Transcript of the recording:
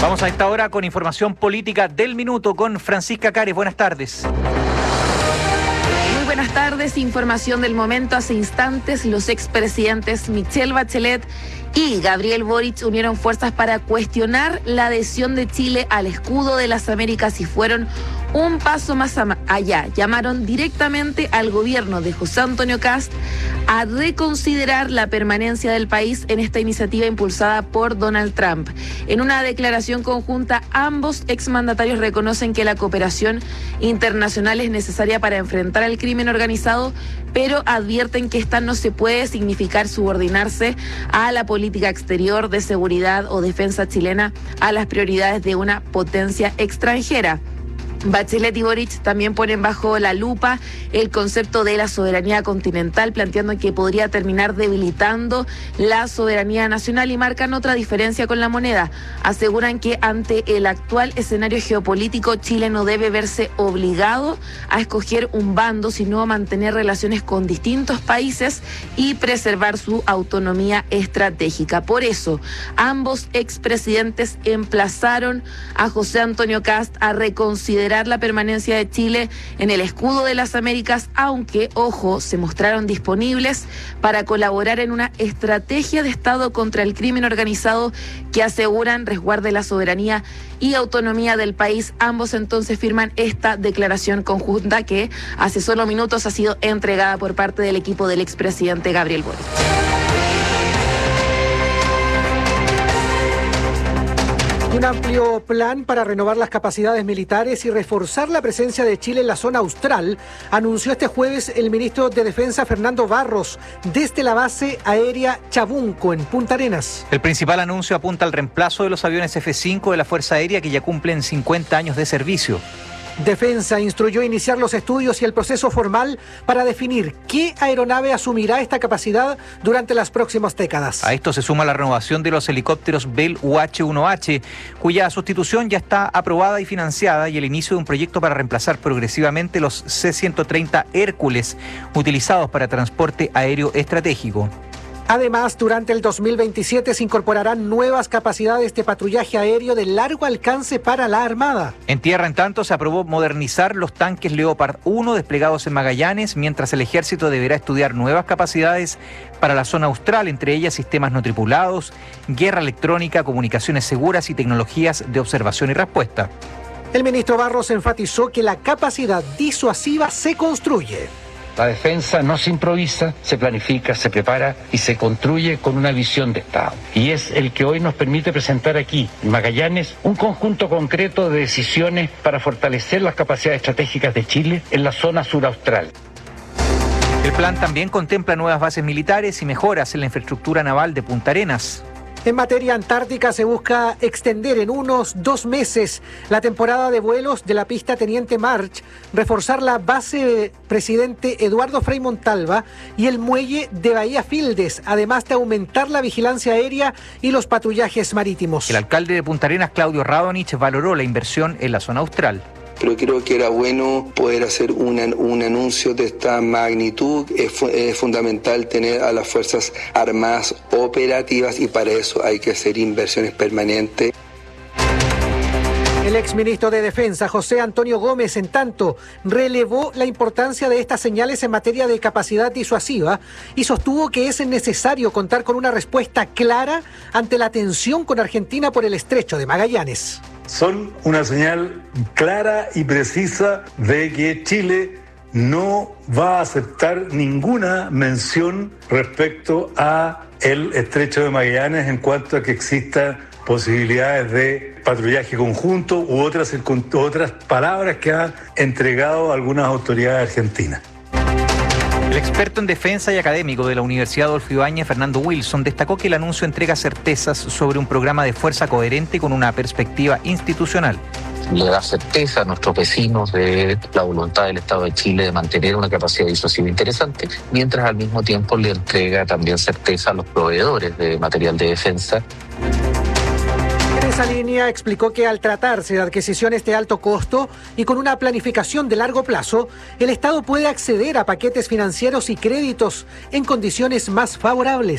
Vamos a esta hora con información política del minuto con Francisca Cares. Buenas tardes. Muy buenas tardes. Información del momento. Hace instantes, los expresidentes Michelle Bachelet y Gabriel Boric unieron fuerzas para cuestionar la adhesión de Chile al escudo de las Américas y fueron un paso más allá. Llamaron directamente al gobierno de José Antonio Kast a reconsiderar la permanencia del país en esta iniciativa impulsada por Donald Trump. En una declaración conjunta, ambos exmandatarios reconocen que la cooperación internacional es necesaria para enfrentar el crimen organizado, pero advierten que esta no se puede significar subordinarse a la política exterior de seguridad o defensa chilena a las prioridades de una potencia extranjera. Bachelet y Boric también ponen bajo la lupa el concepto de la soberanía continental, planteando que podría terminar debilitando la soberanía nacional y marcan otra diferencia con la moneda. Aseguran que ante el actual escenario geopolítico, Chile no debe verse obligado a escoger un bando, sino a mantener relaciones con distintos países y preservar su autonomía estratégica. Por eso, ambos expresidentes emplazaron a José Antonio Kast a reconsiderar la permanencia de Chile en el escudo de las Américas, aunque, ojo, se mostraron disponibles para colaborar en una estrategia de Estado contra el crimen organizado que aseguran resguarde la soberanía y autonomía del país. Ambos entonces firman esta declaración conjunta que hace solo minutos ha sido entregada por parte del equipo del expresidente Gabriel Boric. Un amplio plan para renovar las capacidades militares y reforzar la presencia de Chile en la zona austral anunció este jueves el ministro de Defensa Fernando Barros desde la base aérea Chabunco en Punta Arenas. El principal anuncio apunta al reemplazo de los aviones F-5 de la Fuerza Aérea que ya cumplen 50 años de servicio. Defensa instruyó iniciar los estudios y el proceso formal para definir qué aeronave asumirá esta capacidad durante las próximas décadas. A esto se suma la renovación de los helicópteros Bell UH-1H, cuya sustitución ya está aprobada y financiada, y el inicio de un proyecto para reemplazar progresivamente los C-130 Hércules utilizados para transporte aéreo estratégico. Además, durante el 2027 se incorporarán nuevas capacidades de patrullaje aéreo de largo alcance para la Armada. En tierra, en tanto, se aprobó modernizar los tanques Leopard 1 desplegados en Magallanes, mientras el Ejército deberá estudiar nuevas capacidades para la zona austral, entre ellas sistemas no tripulados, guerra electrónica, comunicaciones seguras y tecnologías de observación y respuesta. El ministro Barros enfatizó que la capacidad disuasiva se construye. La defensa no se improvisa, se planifica, se prepara y se construye con una visión de Estado. Y es el que hoy nos permite presentar aquí, en Magallanes, un conjunto concreto de decisiones para fortalecer las capacidades estratégicas de Chile en la zona suraustral. El plan también contempla nuevas bases militares y mejoras en la infraestructura naval de Punta Arenas. En materia antártica se busca extender en unos 2 meses la temporada de vuelos de la pista Teniente March, reforzar la base Presidente Eduardo Frei Montalva y el muelle de Bahía Fildes, además de aumentar la vigilancia aérea y los patrullajes marítimos. El alcalde de Punta Arenas, Claudio Radonich, valoró la inversión en la zona austral. Pero creo que era bueno poder hacer un anuncio de esta magnitud. Es fundamental tener a las Fuerzas Armadas operativas y para eso hay que hacer inversiones permanentes. El exministro de Defensa, José Antonio Gómez, en tanto, relevó la importancia de estas señales en materia de capacidad disuasiva y sostuvo que es necesario contar con una respuesta clara ante la tensión con Argentina por el estrecho de Magallanes. Son una señal clara y precisa de que Chile no va a aceptar ninguna mención respecto a el estrecho de Magallanes en cuanto a que exista posibilidades de patrullaje conjunto u otras palabras que han entregado algunas autoridades argentinas. El experto en defensa y académico de la Universidad Adolfo Ibáñez, Fernando Wilson, destacó que el anuncio entrega certezas sobre un programa de fuerza coherente con una perspectiva institucional. Le da certeza a nuestros vecinos de la voluntad del Estado de Chile de mantener una capacidad disuasiva interesante, mientras al mismo tiempo le entrega también certeza a los proveedores de material de defensa. En esa línea explicó que al tratarse de adquisiciones de alto costo y con una planificación de largo plazo, el Estado puede acceder a paquetes financieros y créditos en condiciones más favorables.